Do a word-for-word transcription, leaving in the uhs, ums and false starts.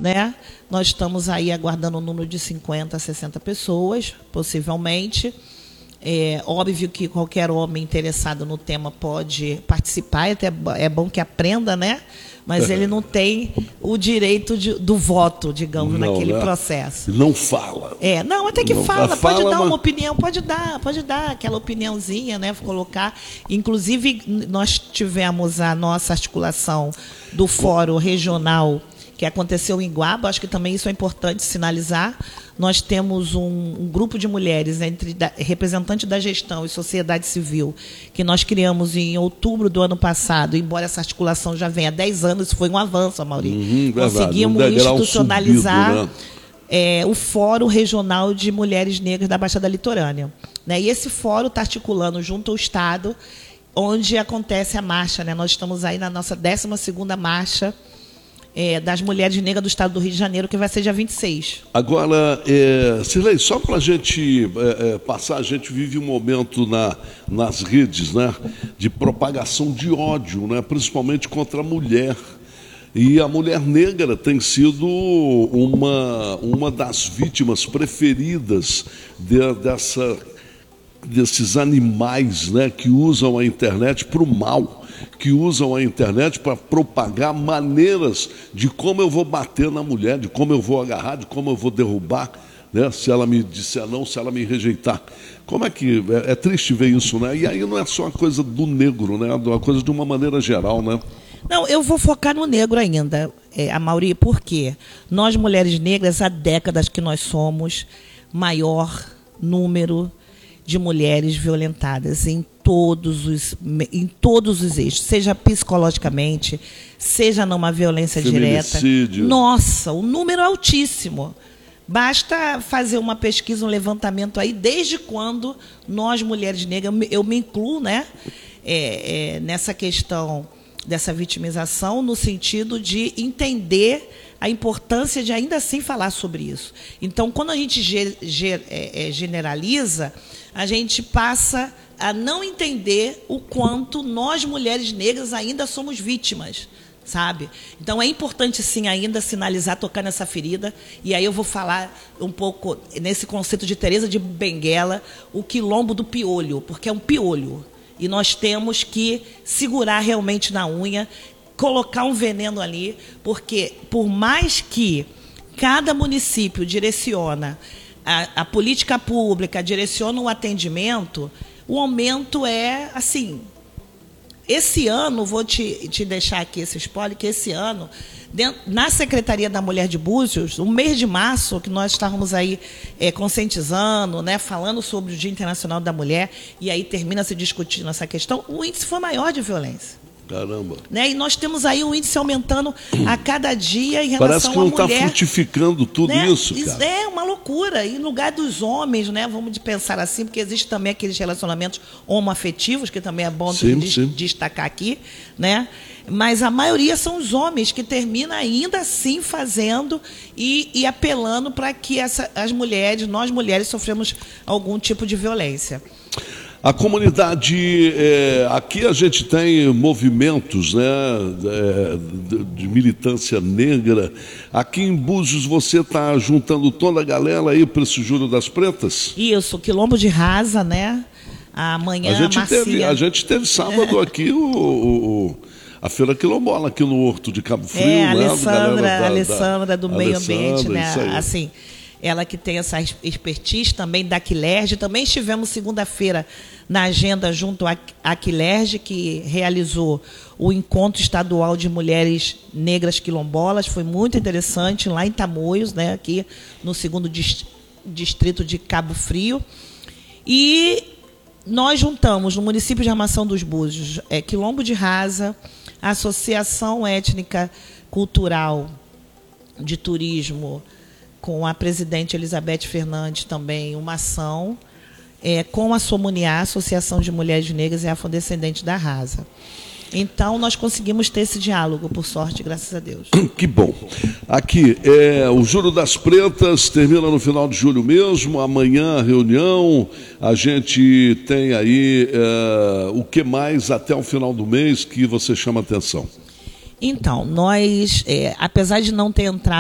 né? Nós estamos aí aguardando um número de cinquenta a sessenta pessoas, possivelmente. É óbvio que qualquer homem interessado no tema pode participar, até é bom que aprenda, né? Mas ele não tem o direito de, do voto, digamos, não, naquele, né, processo. Não fala. É, não, até que não, fala, fala, pode dar mas... uma opinião, pode dar, pode dar aquela opiniãozinha, né? Colocar. Inclusive, nós tivemos a nossa articulação do Fórum Regional, que aconteceu em Guaba, acho que também isso é importante sinalizar. Nós temos um, um grupo de mulheres, entre da, representantes da gestão e sociedade civil, que nós criamos em outubro do ano passado, embora essa articulação já venha há dez anos, isso foi um avanço, Amaury. Uhum, Conseguimos um institucionalizar subido, né? é, o Fórum Regional de Mulheres Negras da Baixada Litorânea. Né? E esse fórum está articulando junto ao Estado, onde acontece a marcha. Né? Nós estamos aí na nossa décima segunda marcha, É, das mulheres negras do estado do Rio de Janeiro, que vai ser dia vinte e seis. Agora, é, Cirlei, só para a gente é, passar, a gente vive um momento na, nas redes, né, de propagação de ódio, né, principalmente contra a mulher. E a mulher negra tem sido uma, uma das vítimas preferidas de, dessa, desses animais, né, que usam a internet para o mal, que usam a internet para propagar maneiras de como eu vou bater na mulher, de como eu vou agarrar, de como eu vou derrubar, né, se ela me disser não, se ela me rejeitar. Como é que... É, é triste ver isso, né? E aí não é só uma coisa do negro, né? É uma coisa de uma maneira geral, né? Não, eu vou focar no negro ainda, é, Amaury, porque nós, mulheres negras, há décadas que nós somos maior número de mulheres violentadas em todos os, em todos os eixos, seja psicologicamente, seja numa violência direta. Nossa, o número é altíssimo. Basta fazer uma pesquisa, um levantamento aí, desde quando nós, mulheres negras, eu me incluo, né, é, é, nessa questão dessa vitimização, no sentido de entender a importância de ainda assim falar sobre isso. Então, quando a gente ge, ge, é, é, generaliza, a gente passa a não entender o quanto nós, mulheres negras, ainda somos vítimas, sabe? Então, é importante, sim, ainda sinalizar, tocar nessa ferida, e aí eu vou falar um pouco, nesse conceito de Teresa de Benguela, o quilombo do piolho, porque é um piolho, e nós temos que segurar realmente na unha, colocar um veneno ali, porque por mais que cada município direciona a, a política pública, direciona o atendimento, o aumento é assim. Esse ano, vou te, te deixar aqui esse spoiler, que esse ano, dentro, na Secretaria da Mulher de Búzios, o mês de março, que nós estávamos aí é, conscientizando, né, falando sobre o Dia Internacional da Mulher, e aí termina se discutindo essa questão, o índice foi maior de violência. Caramba. Né? E nós temos aí um índice aumentando a cada dia em relação Parece que não está frutificando tudo, né? Isso, cara. É uma loucura. E no lugar dos homens, né, vamos pensar assim, porque existe também aqueles relacionamentos homoafetivos, que também é bom sim, de, sim. destacar aqui, né? Mas a maioria são os homens que terminam ainda assim fazendo e, e apelando para que essa, as mulheres, nós mulheres, sofremos algum tipo de violência. A comunidade, é, aqui a gente tem movimentos, né, é, de, de militância negra. Aqui em Búzios você está juntando toda a galera aí para esse Júlio das Pretas? Isso, Quilombo de Rasa, né? Amanhã, a gente Marcia... teve, a gente teve sábado aqui o, o, o, a Feira Quilombola aqui no Horto de Cabo Frio. É, a né, Alessandra, da, a Alessandra da, do Meio Alessandra, Ambiente, né? Assim, ela que tem essa expertise também da Aquilerge. Também estivemos segunda-feira na agenda junto à Aquilerge, que realizou o Encontro Estadual de Mulheres Negras Quilombolas. Foi muito interessante, lá em Tamoios, né, aqui no segundo distrito de Cabo Frio. E nós juntamos no município de Armação dos Búzios, é, Quilombo de Rasa, a Associação Étnica Cultural de Turismo, com a presidente Elizabeth Fernandes também, uma ação é, com a Somuniá, Associação de Mulheres Negras e Afrodescendentes da Rasa. Então, nós conseguimos ter esse diálogo, por sorte, graças a Deus. Que bom. Aqui, é, o Júlio das Pretas termina no final de julho mesmo, amanhã a reunião, a gente tem aí é, o que mais até o final do mês que você chama atenção? Então, nós, é, apesar de não ter entrado